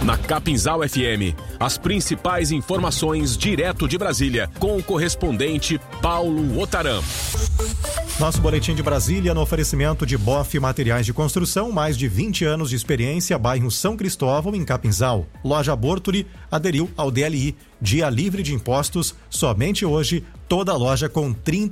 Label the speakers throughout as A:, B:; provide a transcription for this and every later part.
A: Na Capinzal FM, as principais informações direto de Brasília, com o correspondente Paulo Otaram.
B: Nosso boletim de Brasília no oferecimento de Boff Materiais de Construção, mais de 20 anos de experiência, bairro São Cristóvão, em Capinzal. Loja Bortoli aderiu ao DLI, dia livre de impostos, somente hoje, toda loja com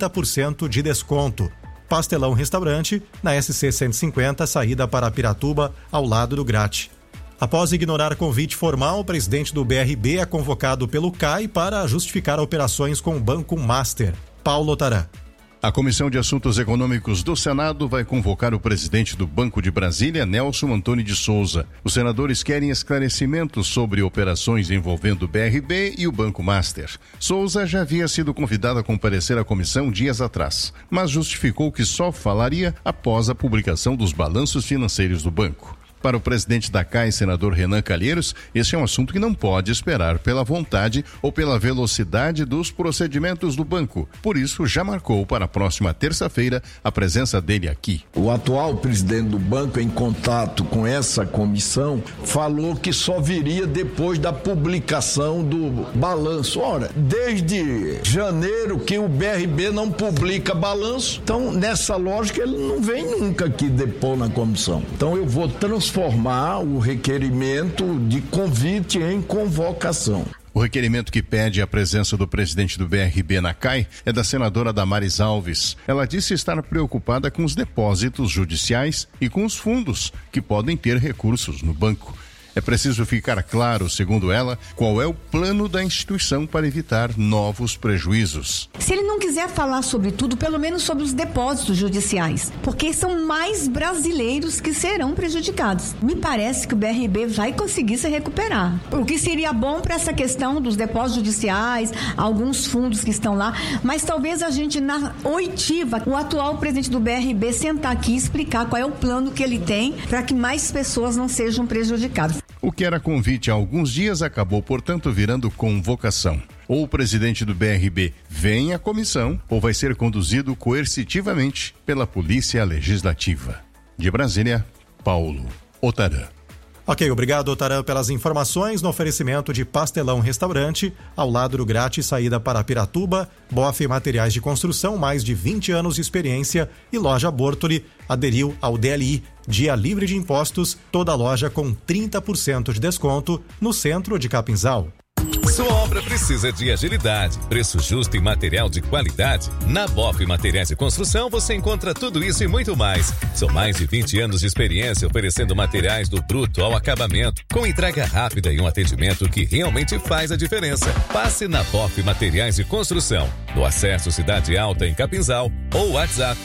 B: 30% de desconto. Pastelão Restaurante, na SC 150, saída para Piratuba, ao lado do Grate. Após ignorar convite formal, o presidente do BRB é convocado pelo CAI para justificar operações com o Banco Master. Paulo Otaram.
C: A Comissão de Assuntos Econômicos do Senado vai convocar o presidente do Banco de Brasília, Nelson Antônio de Souza. Os senadores querem esclarecimentos sobre operações envolvendo o BRB e o Banco Master. Souza já havia sido convidado a comparecer à comissão dias atrás, mas justificou que só falaria após a publicação dos balanços financeiros do banco. Para o presidente da CAI, senador Renan Calheiros, esse é um assunto que não pode esperar pela vontade ou pela velocidade dos procedimentos do banco. Por isso, já marcou para a próxima terça-feira a presença dele aqui.
D: O atual presidente do banco, em contato com essa comissão, falou que só viria depois da publicação do balanço. Ora, desde janeiro que o BRB não publica balanço, então nessa lógica ele não vem nunca aqui depor na comissão. Então eu vou transformar o requerimento de convite em convocação.
C: O requerimento que pede a presença do presidente do BRB na CAI é da senadora Damares Alves. Ela disse estar preocupada com os depósitos judiciais e com os fundos que podem ter recursos no banco. É preciso ficar claro, segundo ela, qual é o plano da instituição para evitar novos prejuízos.
E: Se ele não quiser falar sobre tudo, pelo menos sobre os depósitos judiciais, porque são mais brasileiros que serão prejudicados. Me parece que o BRB vai conseguir se recuperar. O que seria bom para essa questão dos depósitos judiciais, alguns fundos que estão lá, mas talvez a gente, na oitiva, o atual presidente do BRB sentar aqui e explicar qual é o plano que ele tem para que mais pessoas não sejam prejudicadas.
C: O que era convite há alguns dias acabou, portanto, virando convocação. Ou o presidente do BRB vem à comissão, ou vai ser conduzido coercitivamente pela Polícia Legislativa. De Brasília, Paulo Otaram.
B: Ok, obrigado, Otaram, pelas informações no oferecimento de Pastelão Restaurante, ao lado do Grate, saída para Piratuba, Boff Materiais de Construção, mais de 20 anos de experiência, e Loja Bortoli aderiu ao DLI, dia livre de impostos, toda loja com 30% de desconto no centro de Capinzal.
F: Sua obra precisa de agilidade, preço justo e material de qualidade? Na Boff Materiais de Construção você encontra tudo isso e muito mais. São mais de 20 anos de experiência oferecendo materiais do bruto ao acabamento, com entrega rápida e um atendimento que realmente faz a diferença. Passe na Boff Materiais de Construção, no Acesso Cidade Alta, em Capinzal, ou WhatsApp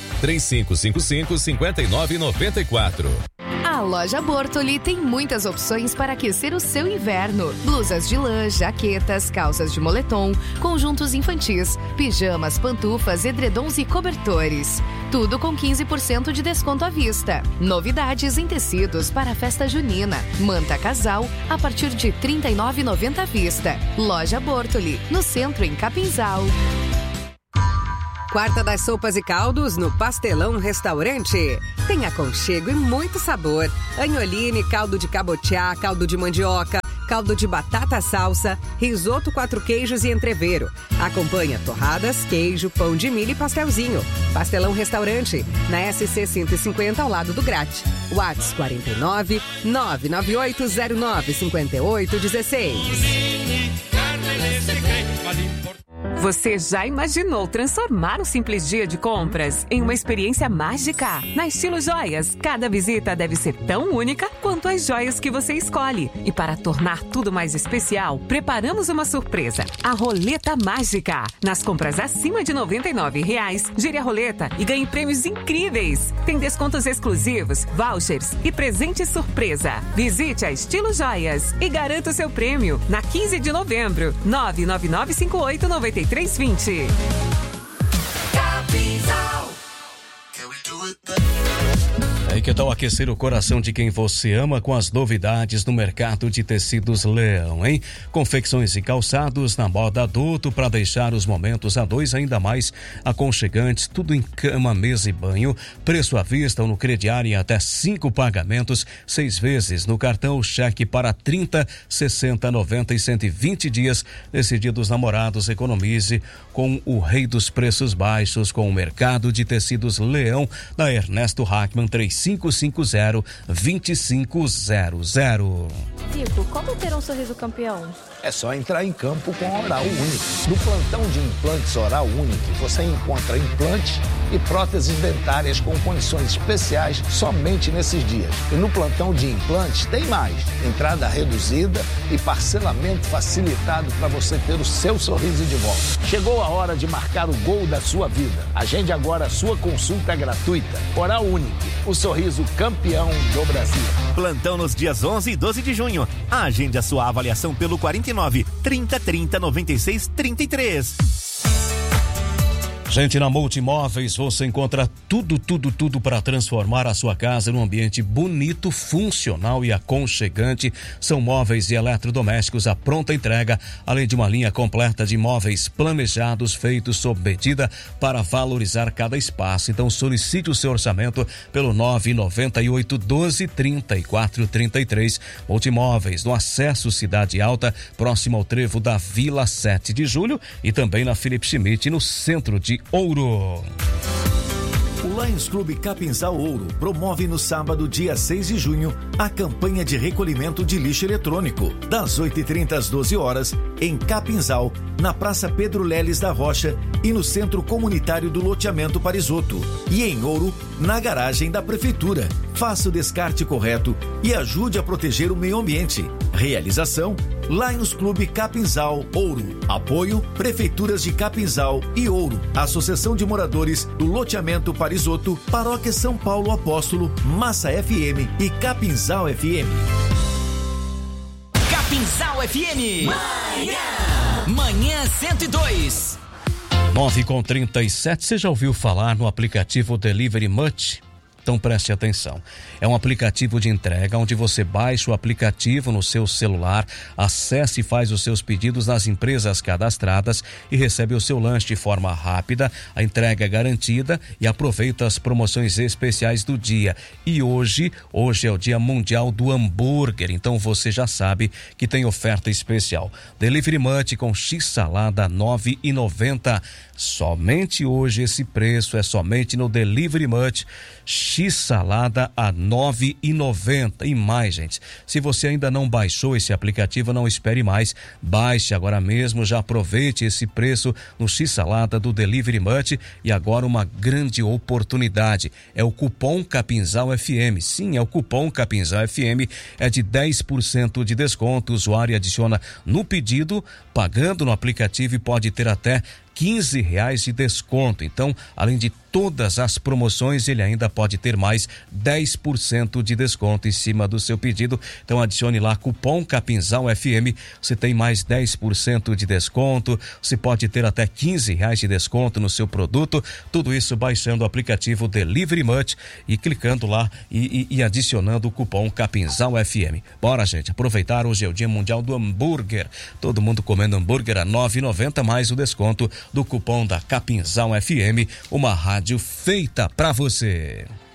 F: 3555-5994.
G: A Loja Bortoli tem muitas opções para aquecer o seu inverno. Blusas de lã, jaquetas, calças de moletom, conjuntos infantis, pijamas, pantufas, edredons e cobertores. Tudo com 15% de desconto à vista. Novidades em tecidos para a festa junina. Manta casal a partir de R$ 39,90 à vista. Loja Bortoli, no centro, em Capinzal.
H: Quarta das sopas e caldos no Pastelão Restaurante. Tem aconchego e muito sabor. Agnoline, caldo de cabotiá, caldo de mandioca, caldo de batata salsa, risoto 4 queijos e entrevero. Acompanha torradas, queijo, pão de milho e pastelzinho. Pastelão Restaurante, na SC 150 ao lado do Grate. WhatsApp 49 99809 5816.
I: Você já imaginou transformar um simples dia de compras em uma experiência mágica? Na Estilo Joias, cada visita deve ser tão única quanto as joias que você escolhe. E para tornar tudo mais especial, preparamos uma surpresa, a Roleta Mágica. Nas compras acima de R$ 99,00, gire a roleta e ganhe prêmios incríveis. Tem descontos exclusivos, vouchers e presente surpresa. Visite a Estilo Joias e garanta o seu prêmio na 15 de novembro, 999589320.
J: E que tal aquecer o coração de quem você ama com as novidades no mercado de tecidos Leão, hein? Confecções e calçados na moda adulto para deixar os momentos a dois ainda mais aconchegantes, tudo em cama, mesa e banho, preço à vista ou no crediário em até 5 pagamentos, 6 vezes no cartão, cheque para 30, 60, 90 e 120 dias. Decididos namorados, economize com o rei dos preços baixos, com o mercado de tecidos Leão, da Ernesto Hackman, 3550-2500.
K: Zico, como ter um sorriso campeão?
L: É só entrar em campo com a Oral Unique. No plantão de implantes Oral Unique, você encontra implantes e próteses dentárias com condições especiais somente nesses dias. E no plantão de implantes tem mais. Entrada reduzida e parcelamento facilitado para você ter o seu sorriso de volta. Chegou a hora de marcar o gol da sua vida. Agende agora a sua consulta gratuita. Oral Unique, o sorriso campeão do Brasil.
M: Plantão nos dias 11 e 12 de junho. Agende a sua avaliação pelo 49 30 30 96 33.
J: Gente, na Multimóveis você encontra tudo para transformar a sua casa num ambiente bonito, funcional e aconchegante. São móveis e eletrodomésticos à pronta entrega, além de uma linha completa de móveis planejados, feitos sob medida para valorizar cada espaço. Então solicite o seu orçamento pelo 998 12 34 33. Multimóveis, no acesso Cidade Alta, próximo ao trevo da Vila 7 de Julho e também na Felipe Schmidt, no centro de Ouro.
N: O Lions Clube Capinzal Ouro promove no sábado, dia 6 de junho, a campanha de recolhimento de lixo eletrônico, das 8h30 às 12 horas, em Capinzal, na Praça Pedro Leles da Rocha e no Centro Comunitário do Loteamento Parisoto. E em Ouro, na garagem da Prefeitura. Faça o descarte correto e ajude a proteger o meio ambiente. Realização: Lions Clube Capinzal Ouro. Apoio: Prefeituras de Capinzal e Ouro. Associação de Moradores do Loteamento Parisoto, Paróquia São Paulo Apóstolo, Massa FM e Capinzal FM.
O: Capinzal FM. Manhã 102.
J: 9h37, você já ouviu falar no aplicativo Delivery Much? Então preste atenção. É um aplicativo de entrega onde você baixa o aplicativo no seu celular, acessa e faz os seus pedidos nas empresas cadastradas e recebe o seu lanche de forma rápida, a entrega é garantida e aproveita as promoções especiais do dia. E hoje é o Dia Mundial do Hambúrguer, então você já sabe que tem oferta especial. Delivery Much com X-salada R$ 9,90. Somente hoje esse preço é somente no Delivery Much. X-salada a R$ 9,90. E mais, gente, se você ainda não baixou esse aplicativo, não espere mais, baixe agora mesmo, já aproveite esse preço no X-salada do Delivery Much. E agora uma grande oportunidade, é o cupom Capinzal FM. Sim, é o cupom Capinzal FM, é de 10% de desconto. O usuário adiciona no pedido, pagando no aplicativo, e pode ter até R$15 de desconto. Então, além de todas as promoções, ele ainda pode ter mais 10% de desconto em cima do seu pedido. Então adicione lá cupom Capinzal FM, você tem mais 10% de desconto, você pode ter até R$15 de desconto no seu produto. Tudo isso baixando o aplicativo Delivery Much e clicando lá e adicionando o cupom Capinzal FM. Bora, gente, aproveitar, hoje é o Dia Mundial do Hambúrguer. Todo mundo comendo hambúrguer a R$ 9,90 mais o desconto do cupom da Capinzal FM, uma rádio feita pra você.